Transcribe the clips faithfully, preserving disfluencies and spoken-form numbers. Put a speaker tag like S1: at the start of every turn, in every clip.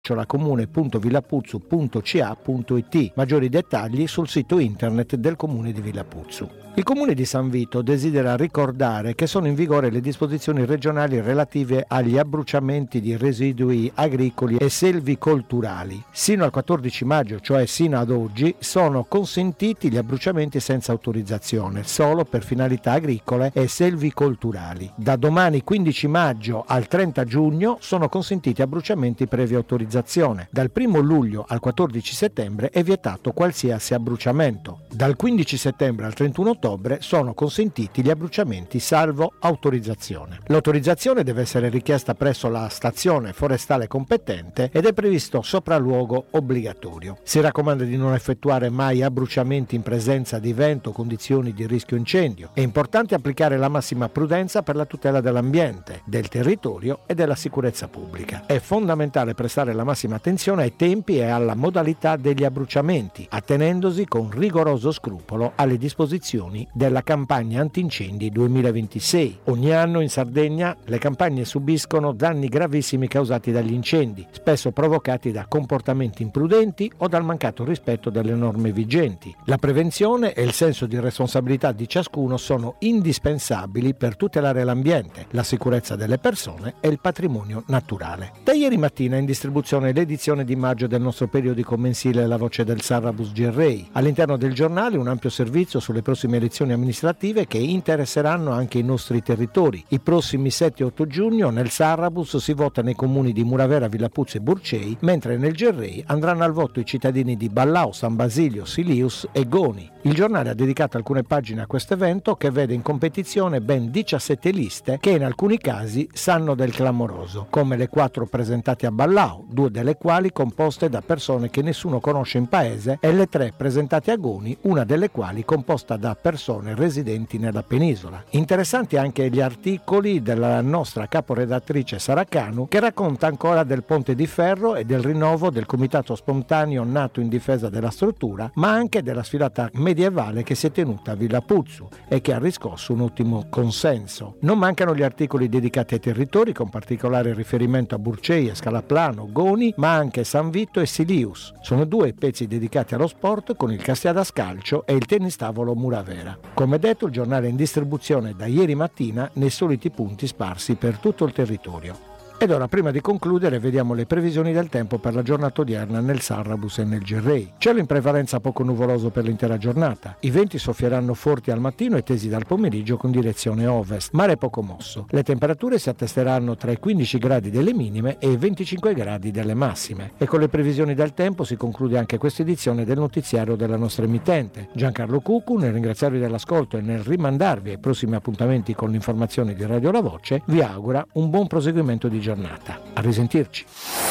S1: comune punto villapuzzu punto c a punto i t. Maggiori dettagli sul sito internet del comune di Villapuzzu. Il comune di San Vito desidera ricordare che sono in vigore le disposizioni regionali relative agli abbruciamenti di residui agricoli e selvicolturali. Sino al quattordici maggio, cioè sino ad oggi, sono consentiti gli abbruciamenti senza autorizzazione, solo per finalità agricole e selvicolturali. Da domani quindici maggio al trenta giugno sono consentiti abbruciamenti previa autorizzazione. Dal primo luglio al quattordici settembre è vietato qualsiasi abbruciamento. Dal quindici settembre al trentuno ottobre sono consentiti gli abbruciamenti salvo autorizzazione. L'autorizzazione deve essere richiesta presso la stazione forestale competente ed è previsto sopralluogo obbligatorio. Si raccomanda di non effettuare mai abbruciamenti in presenza di vento o condizioni di rischio incendio. È importante applicare la massima prudenza per la tutela dell'ambiente, del territorio e della sicurezza pubblica. È fondamentale prestare la massima attenzione ai tempi e alla modalità degli abbruciamenti, attenendosi con rigoroso scrupolo alle disposizioni della campagna antincendi duemilaventisei. Ogni anno in Sardegna le campagne subiscono danni gravissimi causati dagli incendi, spesso provocati da comportamenti imprudenti o dal mancato rispetto delle norme vigenti. La prevenzione e il senso di responsabilità di ciascuno sono indispensabili per tutelare l'ambiente, la sicurezza delle persone e il patrimonio naturale. Da ieri mattina è in distribuzione l'edizione di maggio del nostro periodico mensile La Voce del Sarrabus Gerrei. All'interno del giornale un ampio servizio sulle prossime elezioni amministrative che interesseranno anche i nostri territori. I prossimi sette e otto giugno nel Sarrabus si vota nei comuni di Muravera, Villapuzzu e Burcei, mentre nel Gerrei andranno al voto i cittadini di Ballau, San Basilio, Silius e Goni. Il giornale ha dedicato alcune pagine a questo evento che vede in competizione ben diciassette liste che in alcuni casi sanno del clamoroso, come le quattro presentate a Ballau, due delle quali composte da persone che nessuno conosce in paese, e le tre presentate a Goni, una delle quali composta da persone residenti nella penisola. Interessanti anche gli articoli della nostra caporedattrice Sara Canu, che racconta ancora del Ponte di Ferro e del rinnovo del comitato spontaneo nato in difesa della struttura, ma anche della sfilata medievale che si è tenuta a Villapuzzu e che ha riscosso un ottimo consenso. Non mancano gli articoli dedicati ai territori, con particolare riferimento a Burcei e Scalaplano, Goni, ma anche San Vito e Silius. Sono due i pezzi dedicati allo sport, con il Castiada Scalcio e il tennis tavolo Muravera. Come detto, il giornale è in distribuzione da ieri mattina nei soliti punti sparsi per tutto il territorio. Ed ora, prima di concludere, vediamo le previsioni del tempo per la giornata odierna nel Sarrabus e nel Gerrei. Cielo in prevalenza poco nuvoloso per l'intera giornata. I venti soffieranno forti al mattino e tesi dal pomeriggio con direzione ovest. Mare poco mosso. Le temperature si attesteranno tra i quindici gradi delle minime e i venticinque gradi delle massime. E con le previsioni del tempo si conclude anche questa edizione del notiziario della nostra emittente. Giancarlo Cucu, nel ringraziarvi dell'ascolto e nel rimandarvi ai prossimi appuntamenti con l'informazione di Radio La Voce, vi augura un buon proseguimento di giornata. A risentirci.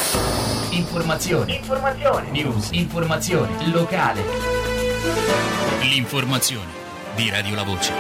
S2: Informazioni. Informazioni. News. Informazione. Locale. L'informazione di Radio La Voce.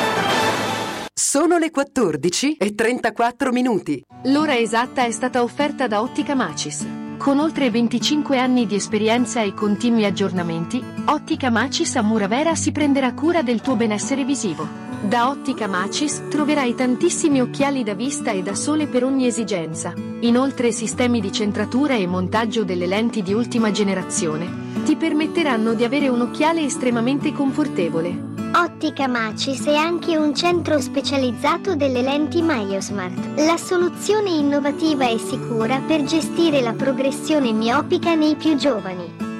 S3: Sono le quattordici e trentaquattro minuti.
S4: L'ora esatta è stata offerta da Ottica Macis. Con oltre venticinque anni di esperienza e continui aggiornamenti, Ottica Macis a Muravera si prenderà cura del tuo benessere visivo. Da Ottica Macis troverai tantissimi occhiali da vista e da sole per ogni esigenza. Inoltre sistemi di centratura e montaggio delle lenti di ultima generazione ti permetteranno di avere un occhiale estremamente confortevole.
S5: Ottica Macis è anche un centro specializzato delle lenti MyoSmart, la soluzione innovativa e sicura per gestire la progressione miopica nei più giovani.